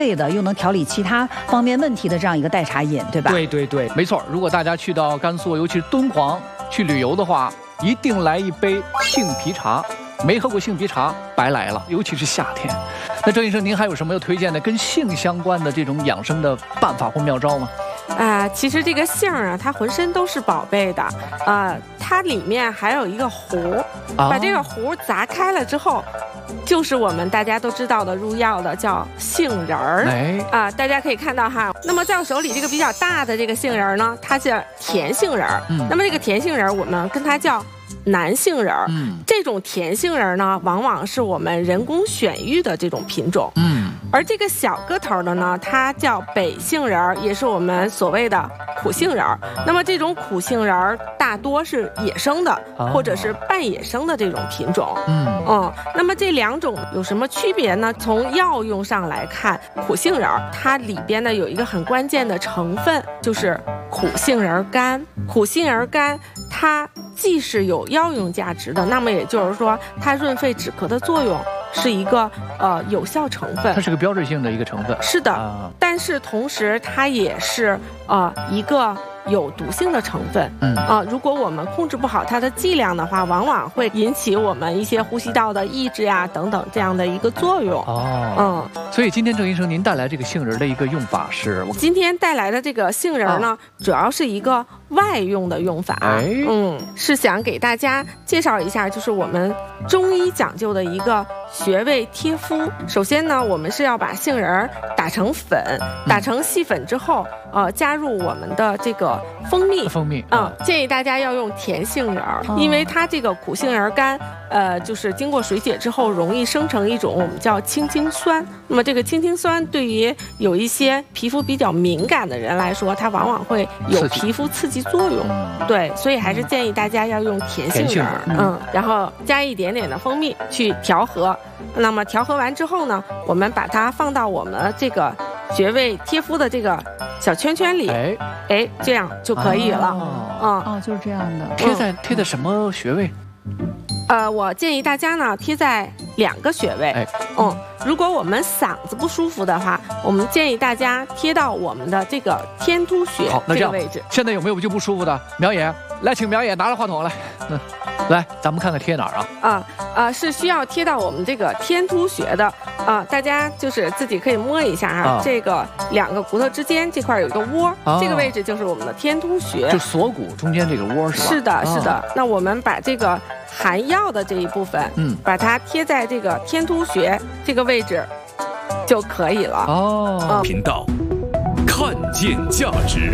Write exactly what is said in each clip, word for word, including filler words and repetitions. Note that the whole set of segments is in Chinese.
类的，又能调理其他方面问题的这样一个代茶饮，对吧？ 对对对，没错。如果大家去到甘肃，尤其是敦煌去旅游的话，一定来一杯杏皮茶。没喝过杏皮茶，白来了，尤其是夏天。那郑医生，您还有什么要推荐的跟杏相关的这种养生的办法或妙招吗？ 啊、呃，其实这个杏啊，它浑身都是宝贝的，啊、呃，它里面还有一个核， 啊、 把这个核砸开了之后，就是我们大家都知道的入药的叫杏仁儿。 哎， 啊、呃，大家可以看到哈，那么在我手里这个比较大的这个杏仁呢，它是甜杏仁儿。嗯，那么这个甜杏仁我们跟它叫南杏仁儿。嗯，这种甜杏仁呢，往往是我们人工选育的这种品种。嗯，而这个小个头的呢，它叫北杏仁儿，也是我们所谓的苦杏仁儿。那么这种苦杏仁儿大多是野生的，或者是半野生的这种品种。嗯嗯，那么这两种有什么区别呢？从药用上来看，苦杏仁儿它里边呢有一个很关键的成分，就是苦杏仁苷。苦杏仁苷它既是有药用价值的，那么也就是说它润肺止咳的作用是一个呃有效成分， 它是个标志性的一个成分。 是的，啊、但是同时它也是呃一个有毒性的成分。嗯啊、呃，如果我们控制不好它的剂量的话，往往会引起我们一些呼吸道的抑制呀等等这样的一个作用。 哦，嗯，所以今天郑医生您带来这个杏仁的一个用法是？我今天带来的这个杏仁呢，啊、主要是一个外用的用法。哎、嗯，是想给大家介绍一下，就是我们中医讲究的一个穴位贴敷。首先呢，我们是要把杏仁打成粉，打成细粉之后，呃，加入我们的这个蜂蜜。 蜂蜜啊、嗯，建议大家要用甜杏仁，哦、因为它这个苦杏仁苷，呃，就是经过水解之后，容易生成一种我们叫青青酸。那么这个青青酸对于有一些皮肤比较敏感的人来说，它往往会有皮肤刺激作用。对，所以还是建议大家要用甜杏仁，嗯，然后加一点点的蜂蜜去调和。那么调和完之后呢，我们把它放到我们这个穴位贴敷的这个小圈圈里，哎，哎，这样就可以了。 哦，嗯、哦，就是这样的。 贴在贴在什么穴位？ 呃，我建议大家呢贴在两个穴位。哎，嗯，如果我们嗓子不舒服的话，我们建议大家贴到我们的这个天突穴这个位置。 现在有没有就不舒服的？苗野，来，请苗野拿着话筒来，嗯，来，咱们看看贴哪儿啊？ 啊啊、呃，是需要贴到我们这个天突穴的啊、呃，大家就是自己可以摸一下啊，啊这个两个骨头之间这块有一个窝，啊、这个位置就是我们的天突穴， 就锁骨中间这个窝是吧？ 是的，是的。啊、那我们把这个含药的这一部分，嗯，把它贴在这个天突穴这个位置就可以了。 哦， 嗯、 频道看见价值，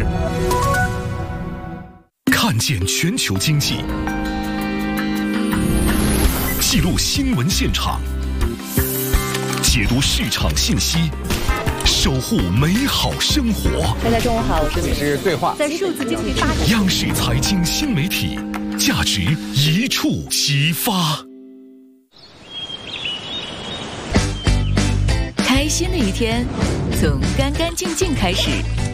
看见全球经济，记录新闻现场，解读市场信息，守护美好生活。 大家中午好， 这里是对话。 在数字经济发展， 央视财经新媒体，价值一触即发。 开心的一天，从干干净净开始。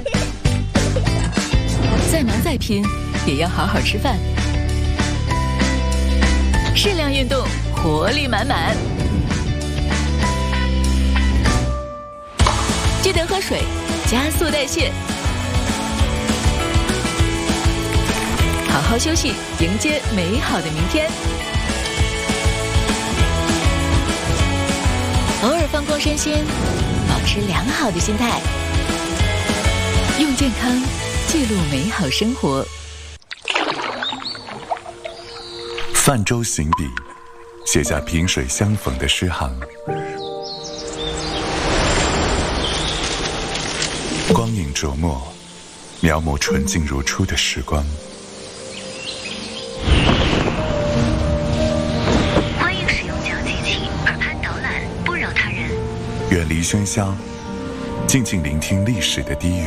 再忙再拼，也要好好吃饭。适量运动，活力满满。记得喝水，加速代谢。好好休息，迎接美好的明天。偶尔放空身心，保持良好的心态，用健康记录美好生活。 泛舟行笔，写下萍水相逢的诗行。光影琢磨，描摹纯净如初的时光。 欢迎使用讲解器，耳畔导览，不扰他人。 远离喧嚣，静静聆听历史的低语。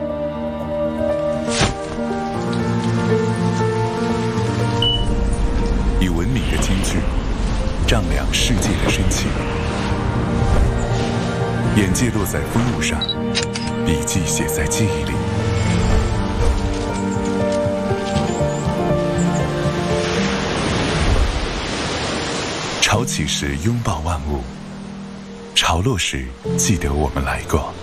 以文明的金句丈量世界的深情。眼界落在风物上，笔记写在记忆里。潮起时拥抱万物， 潮落时记得我们来过。